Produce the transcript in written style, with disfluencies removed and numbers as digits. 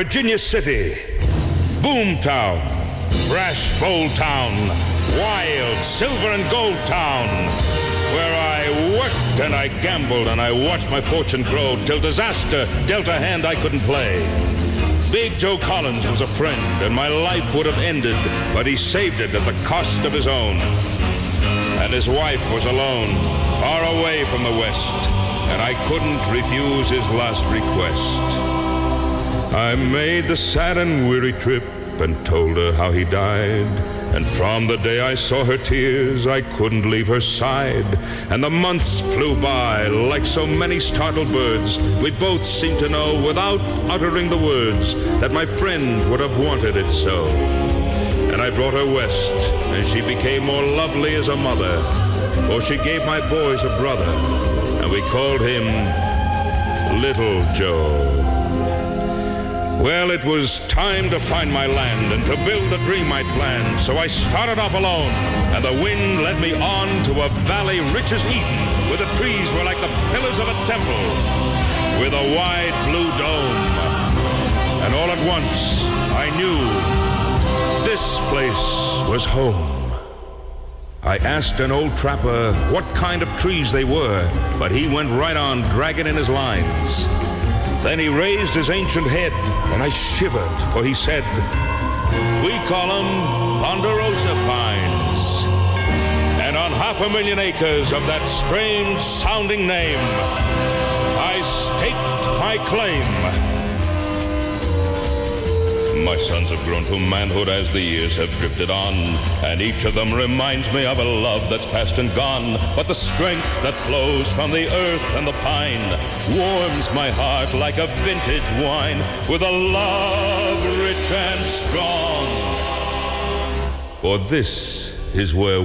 Virginia City, Boomtown, Brash Bowl Town, Wild Silver and Gold Town, where I worked and I gambled and I watched my fortune grow till disaster dealt a hand I couldn't play. Big Joe Collins was a friend and my life would have ended, but he saved it at the cost of his own. And his wife was alone, far away from the West, and I couldn't refuse his last request. I made the sad and weary trip and told her how he died. And from the day I saw her tears, I couldn't leave her side. And the months flew by like so many startled birds. We both seemed to know, without uttering the words, that my friend would have wanted it so. And I brought her west, and she became more lovely as a mother, for she gave my boys a brother, and we called him Little Joe. Well, it was time to find my land and to build the dream I'd planned. So I started off alone, and the wind led me on to a valley rich as Eden, where the trees were like the pillars of a temple, with a wide blue dome. And all at once, I knew this place was home. I asked an old trapper what kind of trees they were, but he went right on dragging in his lines. Then he raised his ancient head, and I shivered, for he said, "We call them Ponderosa pines." And on 500,000 acres of that strange-sounding name, I staked my claim. My sons have grown to manhood as the years have drifted on, and each of them reminds me of a love that's past and gone. But the strength that flows from the earth and the pine warms my heart like a vintage wine, with a love rich and strong. For this is where